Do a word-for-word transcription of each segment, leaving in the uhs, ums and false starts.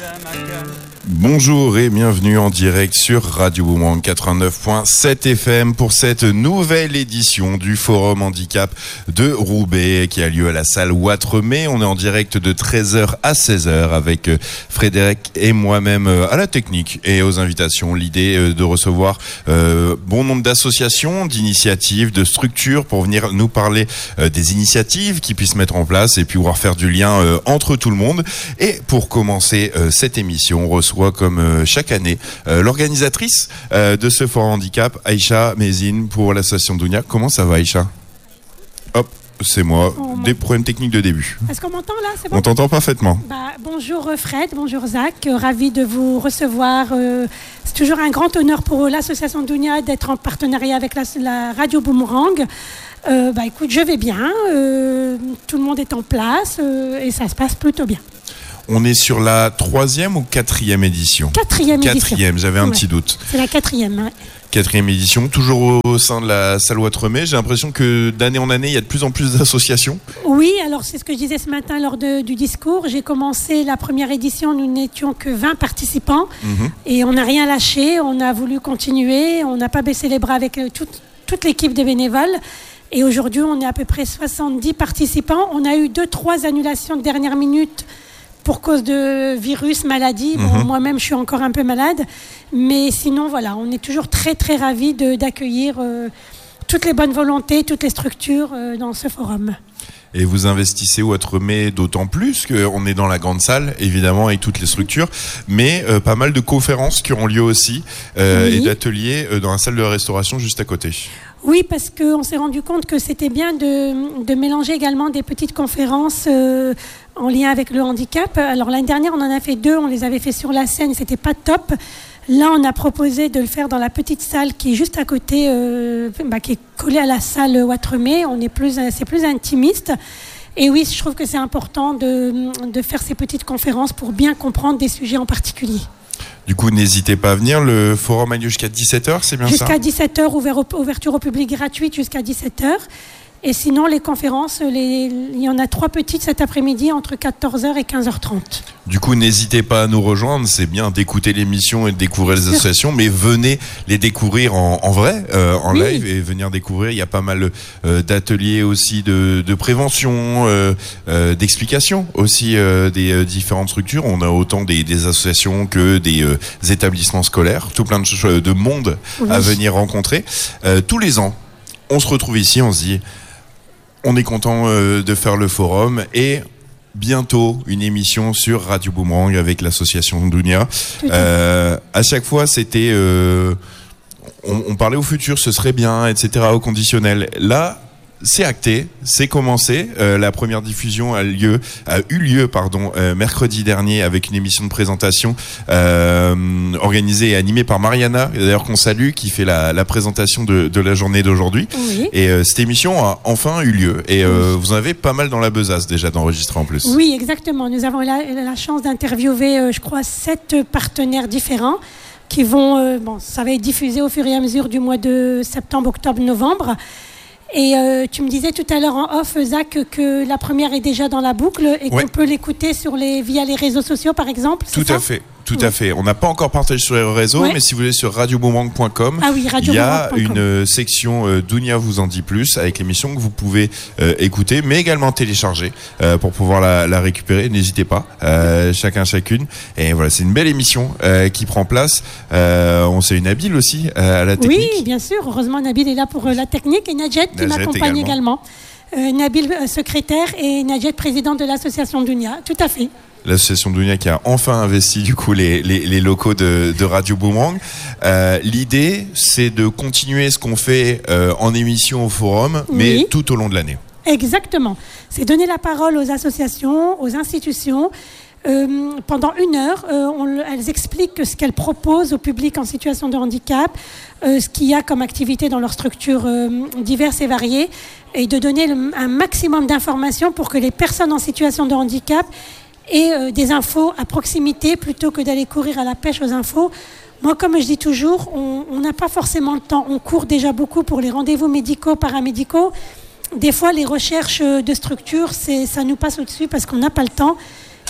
Bonjour et bienvenue en direct sur Radio Boomerang quatre-vingt-neuf point sept F M pour cette nouvelle édition du Forum Handicap de Roubaix qui a lieu à la salle Ouatremet. On est en direct de treize heures à seize heures avec Frédéric et moi-même à la technique et aux invitations. L'idée de recevoir euh, bon nombre d'associations, d'initiatives, de structures pour venir nous parler euh, des initiatives qui puissent mettre en place et puis pouvoir faire du lien euh, entre tout le monde. Et pour commencer euh, cette émission, on reçoit comme euh, chaque année euh, l'organisatrice euh, de ce forum handicap, Aïcha Mézine pour l'association Dounia. Comment ça va, Aïcha? Hop, c'est moi. On Des problèmes techniques de début. Est-ce qu'on m'entend là? C'est bon? On t'entend parfaitement. Bah, bonjour Fred, bonjour Zach, euh, ravi de vous recevoir. Euh, c'est toujours un grand honneur pour l'association Dounia d'être en partenariat avec la, la Radio Boomerang. Euh, bah écoute, je vais bien, euh, tout le monde est en place euh, et ça se passe plutôt bien. On est sur la troisième ou quatrième édition? Quatrième édition. Quatrième, j'avais un ouais. petit doute. C'est la quatrième, ouais. Quatrième édition, toujours au sein de la salle Ouatremet. J'ai l'impression que d'année en année, il y a de plus en plus d'associations. Oui, alors c'est ce que je disais ce matin lors de, du discours. J'ai commencé la première édition, nous n'étions que vingt participants mmh. et on n'a rien lâché, on a voulu continuer, on n'a pas baissé les bras avec toute, toute l'équipe des bénévoles. Et aujourd'hui, on est à peu près soixante-dix participants. On a eu deux, trois annulations de dernière minute pour cause de virus, maladie. Bon, mmh. Moi-même, je suis encore un peu malade. Mais sinon, voilà, on est toujours très, très ravis de, d'accueillir euh, toutes les bonnes volontés, toutes les structures euh, dans ce forum. Et vous investissez Ouatremet d'autant plus qu'on est dans la grande salle, évidemment, avec toutes les structures, mais euh, pas mal de conférences qui auront lieu aussi euh, oui. et d'ateliers euh, dans la salle de restauration juste à côté. Oui, parce qu'on s'est rendu compte que c'était bien de, de mélanger également des petites conférences euh, en lien avec le handicap. Alors l'année dernière, on en a fait deux, on les avait fait sur la scène, c'était pas top. Là, on a proposé de le faire dans la petite salle qui est juste à côté, euh, bah, qui est collée à la salle Ouatremet. On est plus, c'est plus intimiste. Et oui, je trouve que c'est important de, de faire ces petites conférences pour bien comprendre des sujets en particulier. Du coup, n'hésitez pas à venir. Le forum a lieu jusqu'à dix-sept heures, c'est bien jusqu'à ça? Jusqu'à dix-sept heures, ouvert au, ouverture au public gratuite jusqu'à dix-sept heures. Et sinon, les conférences, les, il y en a trois petites cet après-midi entre quatorze heures et quinze heures trente. Du coup, n'hésitez pas à nous rejoindre. C'est bien d'écouter l'émission et de découvrir les associations, mais venez les découvrir en, en vrai, euh, en oui. live, et venir découvrir. Il y a pas mal euh, d'ateliers aussi de, de prévention, euh, euh, d'explication aussi euh, des euh, différentes structures. On a autant des, des associations que des euh, établissements scolaires, tout plein de, de monde oui. à venir rencontrer. Euh, tous les ans, on se retrouve ici, on se dit... On est content euh, de faire le forum et bientôt une émission sur Radio Boomerang avec l'association Dounia. Euh, à chaque fois, c'était... Euh, on, on parlait au futur, ce serait bien, et cetera, au conditionnel. Là, c'est acté, c'est commencé. Euh, la première diffusion a, lieu, a eu lieu pardon, euh, mercredi dernier avec une émission de présentation euh, organisée et animée par Mariana, d'ailleurs qu'on salue, qui fait la, la présentation de, de la journée d'aujourd'hui. Oui. Et euh, cette émission a enfin eu lieu. Et euh, oui. vous en avez pas mal dans la besace déjà d'enregistrer en plus. Oui, exactement. Nous avons la, la chance d'interviewer, euh, je crois, sept partenaires différents qui vont... Euh, bon, ça va être diffusé au fur et à mesure du mois de septembre, octobre, novembre. Et euh, tu me disais tout à l'heure en off, Zach, que la première est déjà dans la boucle et ouais. qu'on peut l'écouter sur les, via les réseaux sociaux, par exemple. Tout à fait. Tout oui. à fait. On n'a pas encore partagé sur les réseaux, ouais. mais si vous allez sur radio boomerang point com, ah oui, il y a une section euh, Dounia vous en dit plus avec l'émission que vous pouvez euh, écouter, mais également télécharger euh, pour pouvoir la, la récupérer. N'hésitez pas, euh, chacun chacune. Et voilà, c'est une belle émission euh, qui prend place. Euh, on sait une Nabil aussi euh, à la technique. Oui, bien sûr. Heureusement, Nabil est là pour euh, la technique et Nadjet qui Nadjet m'accompagne également. également. Euh, Nabil, euh, secrétaire, et Nadjet, président de l'association Dounia. Tout à fait. L'association Dounia qui a enfin investi du coup les, les, les locaux de, de Radio Boomerang. Euh, l'idée, c'est de continuer ce qu'on fait euh, en émission au forum, oui. mais tout au long de l'année. Exactement. C'est donner la parole aux associations, aux institutions. Euh, pendant une heure, euh, on, elles expliquent ce qu'elles proposent au public en situation de handicap, euh, ce qu'il y a comme activité dans leurs structures euh, diverses et variées, et de donner le, un maximum d'informations pour que les personnes en situation de handicap et euh, des infos à proximité plutôt que d'aller courir à la pêche aux infos. Moi, comme je dis toujours, on n'a pas forcément le temps. On court déjà beaucoup pour les rendez-vous médicaux, paramédicaux. Des fois, les recherches de structures, c'est, ça nous passe au-dessus parce qu'on n'a pas le temps.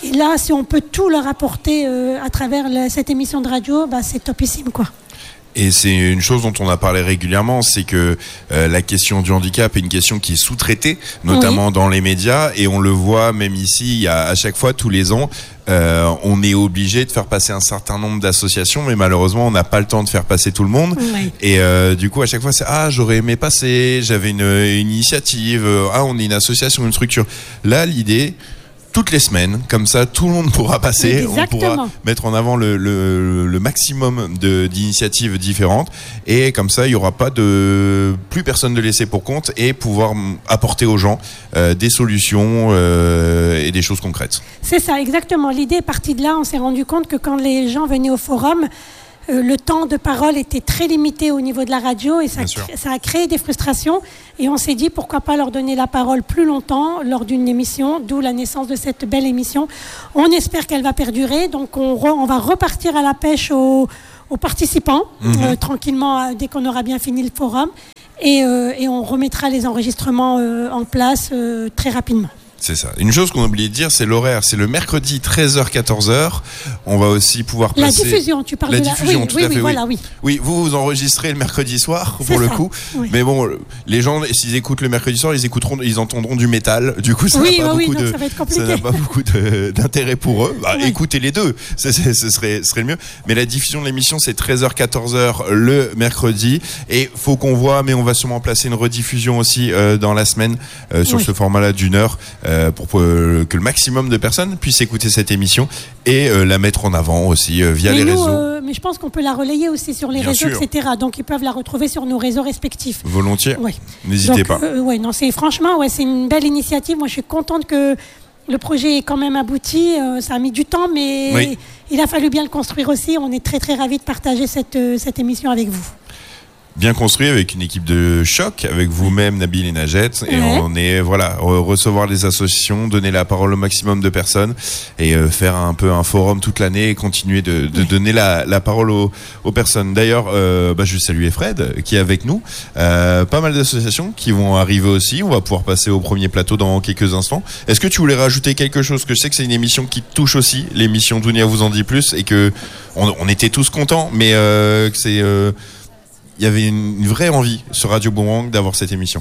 Et là, si on peut tout leur apporter euh, à travers le, cette émission de radio, bah, c'est topissime, quoi. Et c'est une chose dont on a parlé régulièrement, c'est que euh, la question du handicap est une question qui est sous-traitée, notamment oui. dans les médias, et on le voit même ici, il y a à chaque fois, tous les ans, euh, on est obligé de faire passer un certain nombre d'associations, mais malheureusement, on n'a pas le temps de faire passer tout le monde. Oui. Et euh, du coup, à chaque fois, c'est « Ah, j'aurais aimé passer, j'avais une, une initiative, ah, on est une association, une structure. » Là, l'idée... toutes les semaines, comme ça, tout le monde pourra passer. Exactement. On pourra mettre en avant le, le, le maximum de, d'initiatives différentes. Et comme ça, il n'y aura pas de plus personne de laisser pour compte et pouvoir apporter aux gens euh, des solutions euh, et des choses concrètes. C'est ça, exactement. L'idée est partie de là. On s'est rendu compte que quand les gens venaient au forum, Euh, le temps de parole était très limité au niveau de la radio et ça, ça a créé des frustrations et on s'est dit pourquoi pas leur donner la parole plus longtemps lors d'une émission, d'où la naissance de cette belle émission. On espère qu'elle va perdurer, donc on, re, on va repartir à la pêche aux, aux participants mmh. euh, tranquillement dès qu'on aura bien fini le forum et, euh, et on remettra les enregistrements euh, en place euh, très rapidement. C'est ça. Une chose qu'on a oublié de dire, c'est l'horaire. C'est le mercredi treize heures quatorze heures. On va aussi pouvoir placer... La diffusion, tu parles la de la... diffusion, oui, tout oui, à fait, oui, oui. Voilà, oui. Oui, vous vous enregistrez le mercredi soir, c'est pour le ça. coup. Oui. Mais bon, les gens, s'ils écoutent le mercredi soir, ils écouteront, ils entendront du métal. Du coup, ça oui, n'a pas, oui, beaucoup, oui, de, ça va être compliqué. ça n'a pas beaucoup de, d'intérêt pour eux. Bah, oui. Écoutez les deux. C'est, c'est, ce serait, ce serait le mieux. Mais la diffusion de l'émission, c'est treize heures quatorze heures le mercredi. Et faut qu'on voit, mais on va sûrement placer une rediffusion aussi euh, dans la semaine euh, sur oui. ce format-là d'une heure euh, pour euh, que le maximum de personnes puissent écouter cette émission et euh, la mettre en avant aussi euh, via mais les nous, réseaux. Euh, mais je pense qu'on peut la relayer aussi sur les Bien réseaux, sûr. et cetera. Donc ils peuvent la retrouver sur nos réseaux respectifs. Volontiers. Ouais. N'hésitez Donc, pas. Euh, ouais, non, c'est franchement, ouais, c'est une belle initiative. Moi, je suis contente que le projet est quand même abouti. Euh, ça a mis du temps, mais oui. il a fallu bien le construire aussi. On est très très ravis de partager cette euh, cette émission avec vous. Bien construit avec une équipe de choc, avec vous-même Nabil et Najet, et ouais. on est voilà recevoir les associations, donner la parole au maximum de personnes et euh, faire un peu un forum toute l'année et continuer de, de ouais. donner la, la parole aux, aux personnes. D'ailleurs, euh, bah, je vais saluer Fred qui est avec nous. Euh, pas mal d'associations qui vont arriver aussi. On va pouvoir passer au premier plateau dans quelques instants. Est-ce que tu voulais rajouter quelque chose? Que je sais que c'est une émission qui touche aussi, l'émission Dounia vous en dit plus, et que on, on était tous contents, mais euh, que c'est euh, il y avait une, une vraie envie sur Radio Boomerang d'avoir cette émission.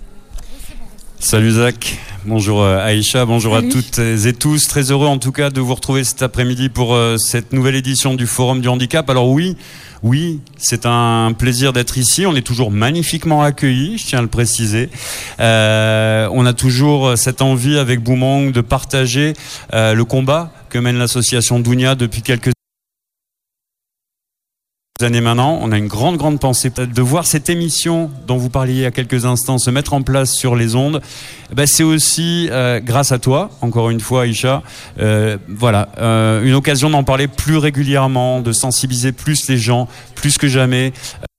Salut Zach, bonjour Aïcha, bonjour Salut. à toutes et tous. Très heureux en tout cas de vous retrouver cet après-midi pour euh, cette nouvelle édition du Forum du Handicap. Alors oui, oui, c'est un plaisir d'être ici. On est toujours magnifiquement accueillis, je tiens à le préciser. Euh, on a toujours cette envie avec Boomerang de partager euh, le combat que mène l'association Dounia depuis quelques années maintenant. On a une grande grande pensée de voir cette émission dont vous parliez il y a quelques instants se mettre en place sur les ondes. Ben, c'est aussi euh, grâce à toi, encore une fois Aïcha, euh, voilà, euh, une occasion d'en parler plus régulièrement, de sensibiliser plus les gens, plus que jamais.